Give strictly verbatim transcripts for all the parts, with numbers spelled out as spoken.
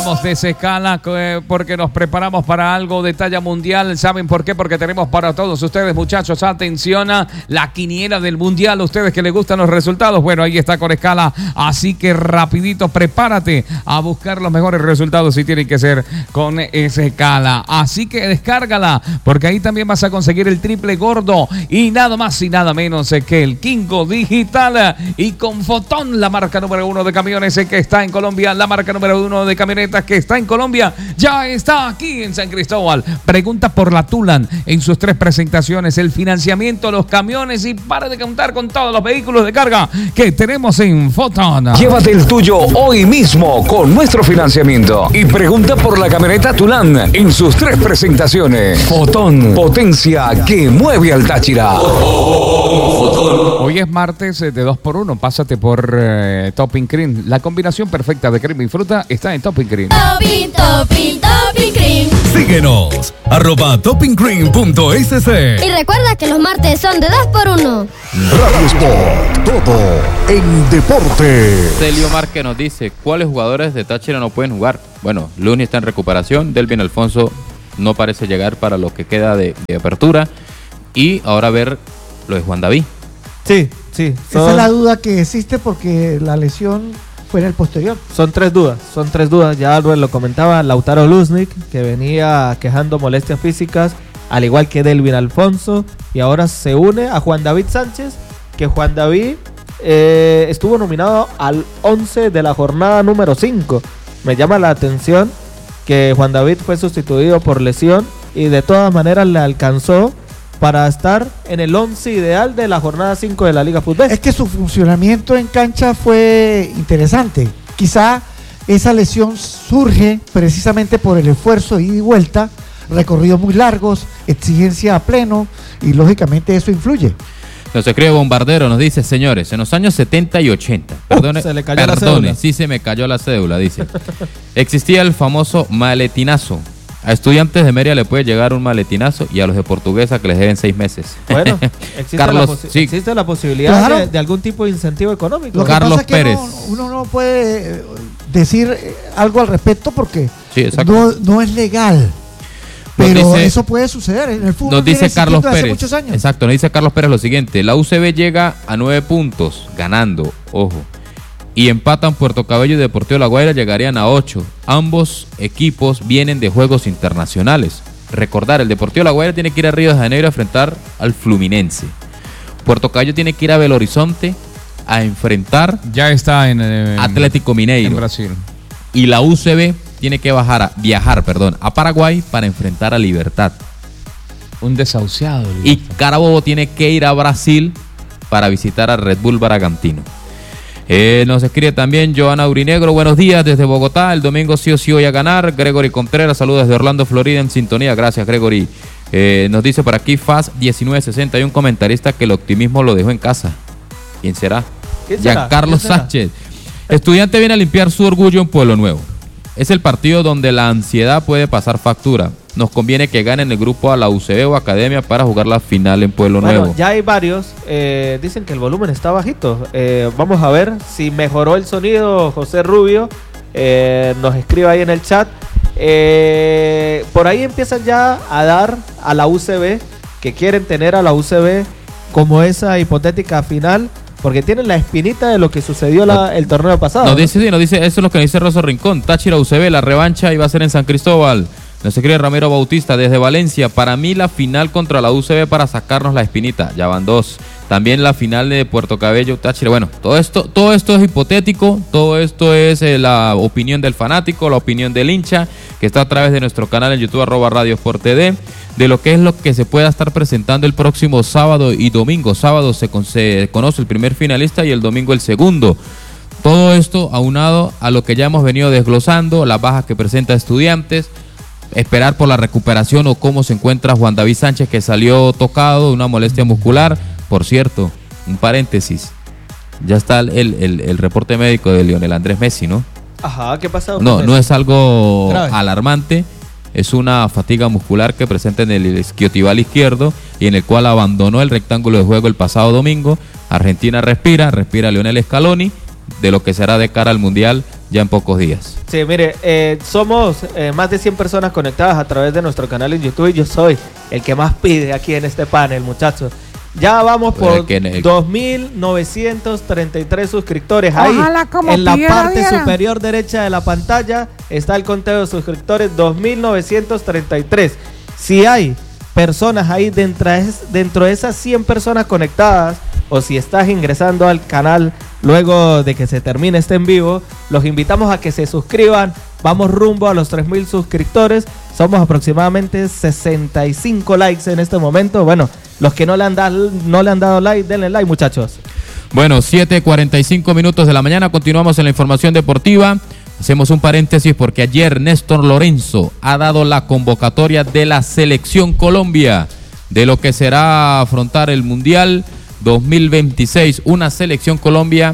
Desde Escala porque nos preparamos para algo de talla mundial. ¿Saben por qué? Porque tenemos para todos ustedes, muchachos, atención a la quiniela del mundial. Ustedes que les gustan los resultados, bueno, ahí está con Escala. Así que rapidito, prepárate a buscar los mejores resultados y tienen que ser con Escala. Así que descárgala porque ahí también vas a conseguir el triple gordo y nada más y nada menos que el Kingo Digital y con Fotón, la marca número uno de camiones que está en Colombia, la marca número uno de camionetas que está en Colombia, ya está aquí en San Cristóbal. Pregunta por la Tulan en sus tres presentaciones, el financiamiento, los camiones y para de contar con todos los vehículos de carga que tenemos en Fotón. Llévate el tuyo hoy mismo con nuestro financiamiento y pregunta por la camioneta Tulan en sus tres presentaciones. Fotón, potencia que mueve al Táchira. Hoy es martes de dos por uno, pásate por eh, Topping Cream. La combinación perfecta de crema y fruta está en Topping Cream. Topping, topping, topping cream. Síguenos, arroba topping cream punto s c. Y recuerda que los martes son de dos por uno. Radio Sport, todo en deporte. Celio Márquez nos dice, ¿cuáles jugadores de Táchira no pueden jugar? Bueno, Luni está en recuperación, Delvin Alfonso no parece llegar para lo que queda de, de apertura. Y ahora a ver lo de Juan David. Sí, sí. Son... Esa es la duda que existe porque la lesión fue en el posterior. Son tres dudas, son tres dudas. Ya Albert lo comentaba, Lautaro Luznik, que venía quejando molestias físicas, al igual que Delvin Alfonso, y ahora se une a Juan David Sánchez, que Juan David eh, estuvo nominado al once de la jornada número cinco. Me llama la atención que Juan David fue sustituido por lesión y de todas maneras le alcanzó para estar en el once ideal de la jornada cinco de la Liga Fútbol. Es que su funcionamiento en cancha fue interesante. Quizá esa lesión surge precisamente por el esfuerzo de ida y vuelta, recorridos muy largos, exigencia a pleno, y lógicamente eso influye. Nos escribe Bombardero, nos dice, señores, en los años setenta y ochenta, perdone, uh, se le cayó perdone, la cédula. sí se me cayó la cédula, dice, existía el famoso maletinazo. A estudiantes de Mérida le puede llegar un maletinazo y a los de Portuguesa que les deben seis meses. Bueno, existe, Carlos, la, posi- sí. existe la posibilidad Claro. de, de algún tipo de incentivo económico. Lo que Carlos pasa es que Pérez. no, uno no puede eh, decir eh, algo al respecto porque Sí, exacto. no, no es legal. Pero dice- eso puede suceder en el fútbol. Nos dice viene Carlos existiendo hace Pérez. muchos años. Exacto, nos dice Carlos Pérez lo siguiente. La U C B llega a nueve puntos, ganando, ojo. Y empatan Puerto Cabello y Deportivo La Guaira, llegarían a ocho. Ambos equipos vienen de juegos internacionales. Recordar, el Deportivo La Guaira tiene que ir a Río de Janeiro a enfrentar al Fluminense. Puerto Cabello tiene que ir a Belo Horizonte a enfrentar Ya está en, en Atlético Mineiro. en Brasil. Y la U C B tiene que bajar a, viajar perdón, a Paraguay para enfrentar a Libertad. Un desahuciado. Y Carabobo tiene que ir a Brasil para visitar a Red Bull Bragantino. Eh, nos escribe también Joana Urinegro, buenos días desde Bogotá, el domingo sí o sí voy a ganar. Gregory Contreras, saludos desde Orlando, Florida, en sintonía, gracias Gregory. Eh, nos dice por aquí F A S diecinueve sesenta, hay un comentarista que el optimismo lo dejó en casa. ¿Quién será? ¿Quién será? Giancarlo ¿Quién será? Sánchez. Estudiante viene a limpiar su orgullo en Pueblo Nuevo. Es el partido donde la ansiedad puede pasar factura. Nos conviene que ganen el grupo a la U C B o Academia para jugar la final en Pueblo Bueno, Nuevo. ya hay varios. Eh, dicen que el volumen está bajito. Eh, vamos a ver si mejoró el sonido. José Rubio eh, nos escribe ahí en el chat. Eh, por ahí empiezan ya a dar a la U C B, que quieren tener a la U C B como esa hipotética final, porque tienen la espinita de lo que sucedió la, el torneo pasado. Nos ¿no? dice, sí, nos dice, eso es lo que nos dice Rosso Rincón. Táchira U C B, la revancha iba a ser en San Cristóbal. Nos escribe Ramiro Bautista desde Valencia. Para mí la final contra la U C B para sacarnos la espinita. Ya van dos. También la final de Puerto Cabello, Táchira. Bueno, todo esto, todo esto es hipotético. Todo esto es eh, la opinión del fanático, la opinión del hincha, que está a través de nuestro canal en YouTube, arroba Radio Sport T V, de lo que es lo que se pueda estar presentando el próximo sábado y domingo. Sábado se, con, se conoce el primer finalista y el domingo el segundo. Todo esto aunado a lo que ya hemos venido desglosando, las bajas que presenta Estudiantes, esperar por la recuperación o cómo se encuentra Juan David Sánchez, que salió tocado de una molestia muscular. Por cierto, un paréntesis, ya está el, el, el reporte médico de Lionel Andrés Messi, ¿no? Ajá, ¿qué pasa? No, no es algo Grave. alarmante, es una fatiga muscular que presenta en el isquiotibial izquierdo y en el cual abandonó el rectángulo de juego el pasado domingo. Argentina respira, respira Lionel Scaloni, de lo que será de cara al Mundial ya en pocos días. Sí, mire, eh, somos eh, más de cien personas conectadas a través de nuestro canal en YouTube y yo soy el que más pide aquí en este panel, muchachos. Ya vamos por dos mil novecientos treinta y tres suscriptores. Ahí, en la parte superior derecha de la pantalla, está el conteo de suscriptores, dos mil novecientos treinta y tres. Si hay personas ahí dentro de, dentro de esas cien personas conectadas, o si estás ingresando al canal luego de que se termine este en vivo, los invitamos a que se suscriban. Vamos rumbo a los tres mil suscriptores. Somos aproximadamente sesenta y cinco likes en este momento. Bueno, los que no le han dado, no le han dado like, denle like, muchachos. Bueno, siete cuarenta y cinco minutos de la mañana. Continuamos en la información deportiva. Hacemos un paréntesis porque ayer Néstor Lorenzo ha dado la convocatoria de la Selección Colombia de lo que será afrontar el Mundial dos mil veintiséis. Una Selección Colombia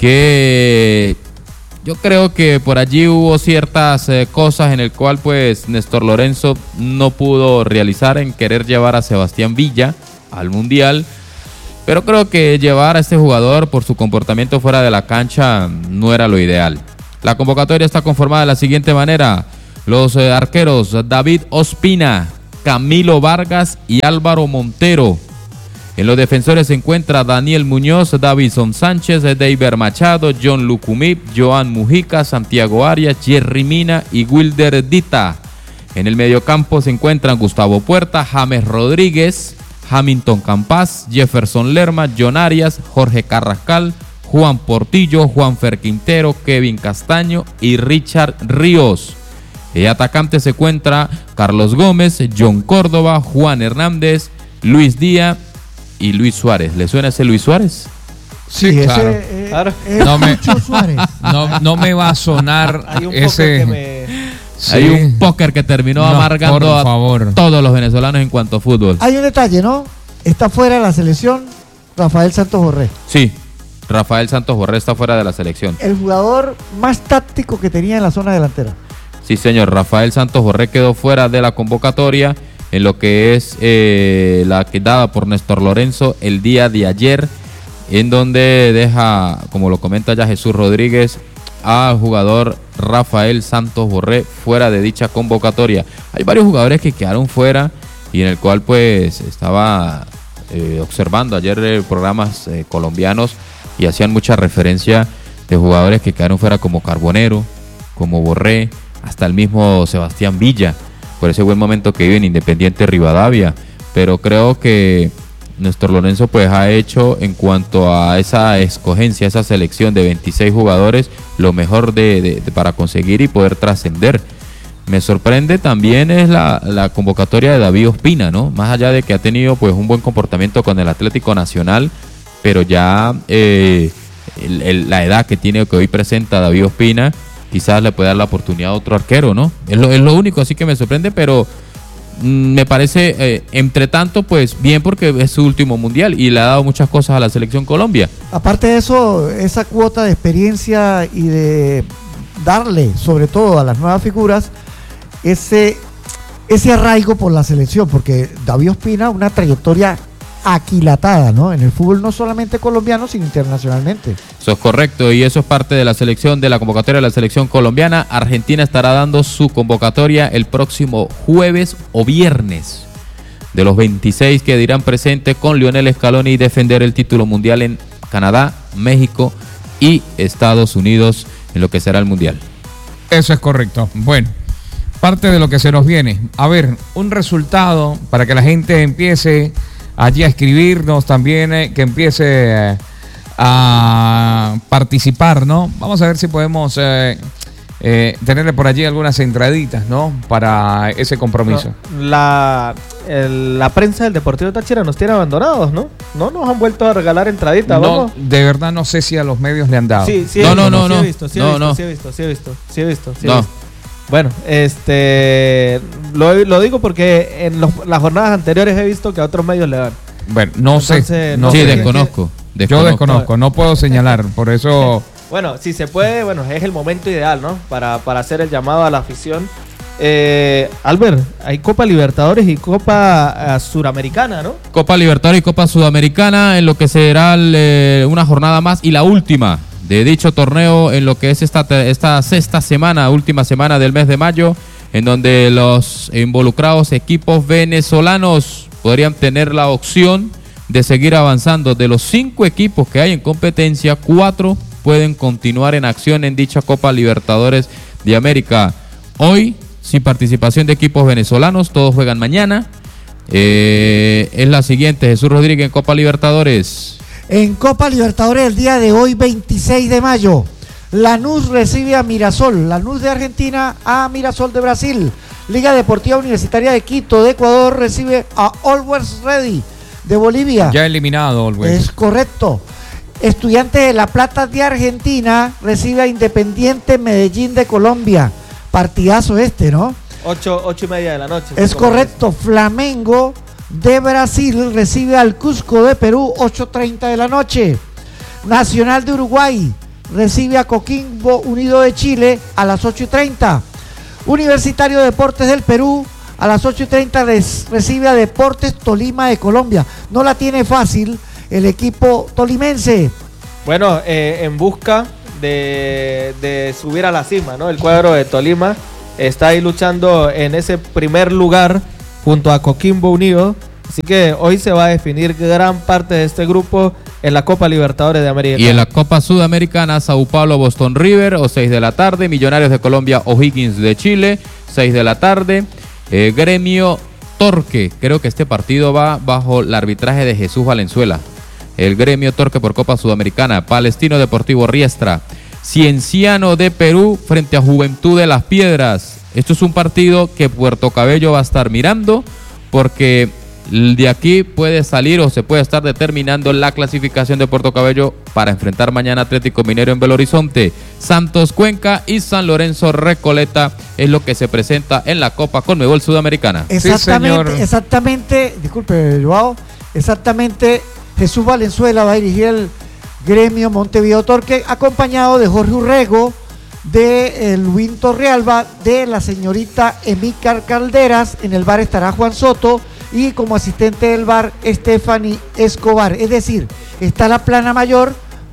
que yo creo que por allí hubo ciertas eh, cosas en el cual pues Néstor Lorenzo no pudo realizar en querer llevar a Sebastián Villa al Mundial. Pero creo que llevar a este jugador por su comportamiento fuera de la cancha no era lo ideal. La convocatoria está conformada de la siguiente manera. Los eh, arqueros David Ospina, Camilo Vargas y Álvaro Montero. En los defensores se encuentra Daniel Muñoz, Davison Sánchez, Deiber Machado, John Lucumí, Joan Mujica, Santiago Arias, Jerry Mina y Wilder Dita. En el mediocampo se encuentran Gustavo Puerta, James Rodríguez, Hamilton Campas, Jefferson Lerma, John Arias, Jorge Carrascal, Juan Portillo, Juanfer Quintero, Kevin Castaño y Richard Ríos. En atacante se encuentra Carlos Gómez, John Córdoba, Juan Hernández, Luis Díaz y Luis Suárez. ¿Le suena ese Luis Suárez? Sí, ese, claro. eh, Claro. es No me- Lucho Suárez. No, no me va a sonar Hay un ese. poco que me... Sí. Hay un póker que terminó No, amargando por a favor. todos los venezolanos en cuanto a fútbol. Hay un detalle, ¿no? Está fuera de la selección Rafael Santos Borré. Sí, Rafael Santos Borré está fuera de la selección. El jugador más táctico que tenía en la zona delantera. Sí, señor, Rafael Santos Borré quedó fuera de la convocatoria en lo que es eh, la que dada por Néstor Lorenzo el día de ayer, en donde deja, como lo comenta ya Jesús Rodríguez, al jugador Rafael Santos Borré fuera de dicha convocatoria. Hay varios jugadores que quedaron fuera y en el cual pues estaba eh, observando ayer eh, programas eh, colombianos y hacían mucha referencia de jugadores que quedaron fuera como Carbonero, como Borré, hasta el mismo Sebastián Villa, por ese buen momento que vive en Independiente Rivadavia. Pero creo que Néstor Lorenzo pues ha hecho en cuanto a esa escogencia, esa selección de veintiséis jugadores, lo mejor de, de, de para conseguir y poder trascender. Me sorprende también es la, la convocatoria de David Ospina, ¿no? Más allá de que ha tenido pues un buen comportamiento con el Atlético Nacional, pero ya eh, el, el, la edad que tiene, que hoy presenta David Ospina, quizás le puede dar la oportunidad a otro arquero, ¿no? Es lo, es lo único, así que me sorprende, pero mm, me parece, eh, entre tanto, pues bien, porque es su último mundial y le ha dado muchas cosas a la Selección Colombia. Aparte de eso, esa cuota de experiencia y de darle, sobre todo a las nuevas figuras, ese, ese arraigo por la selección, porque David Ospina, una trayectoria aquilatada, ¿no? En el fútbol no solamente colombiano, sino internacionalmente. Eso es correcto, y eso es parte de la selección, de la convocatoria de la selección colombiana. Argentina estará dando su convocatoria el próximo jueves o viernes, de los veintiséis que dirán presente con Lionel Scaloni y defender el título mundial en Canadá, México y Estados Unidos en lo que será el mundial. Eso es correcto. Bueno, parte de lo que se nos viene. A ver, un resultado para que la gente empiece allí a escribirnos también, eh, que empiece eh, a participar, ¿no? Vamos a ver si podemos eh, eh, tenerle por allí algunas entraditas, ¿no? Para ese compromiso. No, la, el- la prensa del Deportivo Táchira nos tiene abandonados, ¿no? No nos han vuelto a regalar entraditas, No, vamos. de verdad no sé si a los medios le han dado. Sí, sí, No, he no, visto, no, sí no. he visto, sí he No, visto, no. sí he visto, sí he visto, sí he visto, sí he No. visto. Bueno, este, lo, lo digo porque en los- las jornadas anteriores he visto que a otros medios le dan. Bueno, no Entonces, sé. no No sí, sé. desconozco, Yo desconozco. desconozco, no puedo señalar, por eso... Bueno, si se puede, bueno, es el momento ideal, ¿no? Para, para hacer el llamado a la afición. Eh, Albert, hay Copa Libertadores y Copa eh, Suramericana, ¿no? Copa Libertadores y Copa Sudamericana en lo que será eh, una jornada más y la última de dicho torneo en lo que es esta, esta sexta semana, última semana del mes de mayo, en donde los involucrados equipos venezolanos podrían tener la opción de seguir avanzando. De los cinco equipos que hay en competencia, cuatro pueden continuar en acción en dicha Copa Libertadores de América. Hoy, sin participación de equipos venezolanos, todos juegan mañana. Eh, es la siguiente, Jesús Rodríguez en Copa Libertadores. En Copa Libertadores el día de hoy, veintiséis de mayo, Lanús recibe a Mirasol, Lanús de Argentina a Mirasol de Brasil. Liga Deportiva Universitaria de Quito de Ecuador recibe a Always Ready de Bolivia. Ya eliminado, Always. Es correcto. Estudiantes de La Plata de Argentina recibe a Independiente Medellín de Colombia. Partidazo este, ¿no? Ocho, ocho y media de la noche. Es correcto. Flamengo de Brasil recibe al Cusco de Perú, ocho treinta de la noche. Nacional de Uruguay recibe a Coquimbo Unido de Chile a las ocho y treinta. Universitario de Deportes del Perú a las ocho y treinta recibe a Deportes Tolima de Colombia. No la tiene fácil el equipo tolimense. Bueno, eh, en busca de, de subir a la cima, ¿no? El cuadro de Tolima está ahí luchando en ese primer lugar junto a Coquimbo Unido. Así que hoy se va a definir gran parte de este grupo en la Copa Libertadores de América. Y en la Copa Sudamericana, Sao Paulo, Boston River, o seis de la tarde. Millonarios de Colombia, O'Higgins de Chile, seis de la tarde. Eh, Gremio Torque, creo que este partido va bajo el arbitraje de Jesús Valenzuela. El Gremio Torque por Copa Sudamericana. Palestino Deportivo Riestra. Cienciano de Perú frente a Juventud de las Piedras. Esto es un partido que Puerto Cabello va a estar mirando, porque de aquí puede salir o se puede estar determinando la clasificación de Puerto Cabello para enfrentar mañana Atlético Minero en Belo Horizonte. Santos Cuenca y San Lorenzo Recoleta es lo que se presenta en la Copa Conmebol Sudamericana. Exactamente, sí, exactamente, disculpe, Joao, exactamente, Jesús Valenzuela va a dirigir el Gremio Montevideo Torque, acompañado de Jorge Urrego, de el Win Torrealba, de la señorita Emícar Calderas. En el bar estará Juan Soto y como asistente del bar Stephanie Escobar. Es decir, está la plana mayor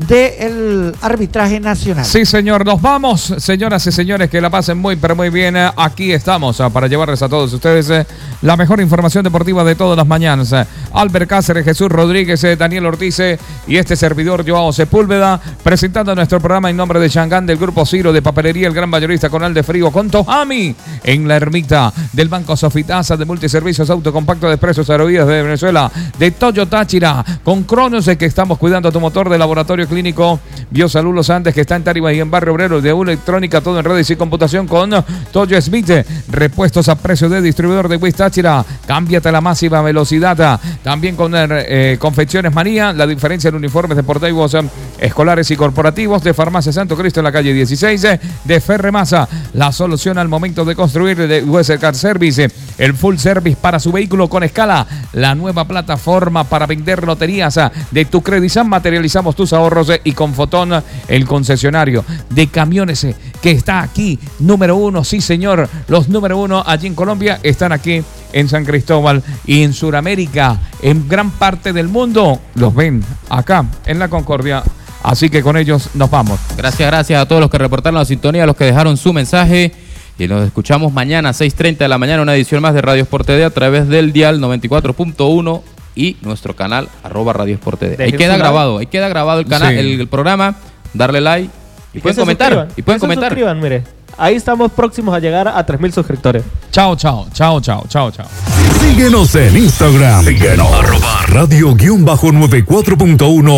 del arbitraje nacional. Sí, señor, nos vamos, señoras y señores, que la pasen muy, pero muy bien. Aquí estamos para llevarles a todos ustedes la mejor información deportiva de todas las mañanas. Albert Cáceres, Jesús Rodríguez, Daniel Ortiz y este servidor Joao Sepúlveda, presentando nuestro programa en nombre de Changán, del Grupo Ciro, de Papelería El Gran Mayorista Conal de Frío, con Tojami en la Ermita, del Banco Sofitasa, de Multiservicios Autocompacto de Expresos Aerovías de Venezuela, de Toyo Táchira, con Cronos, que estamos cuidando tu motor, de Laboratorio Clínico Biosalud Los Andes, que está en Tarima y en Barrio Obrero, de Electrónica, todo en redes y computación, con Toyo Smith, repuestos a precio de distribuidor de Wist Táchira, cámbiate a la máxima velocidad. También con eh, Confecciones Manía, la diferencia en uniformes deportivos eh, escolares y corporativos, de Farmacia Santo Cristo en la calle dieciséis, eh, de Ferremasa, la solución al momento de construir, de U S Car Service, eh, el full service para su vehículo con escala, la nueva plataforma para vender loterías eh, de Tu Credizam, materializamos tus ahorros eh, y con Fotón, el concesionario de camiones eh, que está aquí, número uno, sí señor, los número uno allí en Colombia están aquí en San Cristóbal y en Sudamérica, en gran parte del mundo, los ven acá en La Concordia. Así que con ellos nos vamos. Gracias, gracias a todos los que reportaron la sintonía, a los que dejaron su mensaje. Y nos escuchamos mañana a seis treinta de la mañana, una edición más de Radio Sport T D a través del dial noventa y cuatro punto uno y nuestro canal arroba Radio Sport T D. Ahí queda grabado, ahí queda grabado el canal, sí. el, el programa. Darle like y, y pueden comentar. Y pueden comentar. Suscriban, mire. Ahí estamos próximos a llegar a tres mil suscriptores. Chao, chao, chao, chao, chao, chao. Síguenos en Instagram. Síguenos. Arroba radio guión bajo noventa y cuatro punto uno.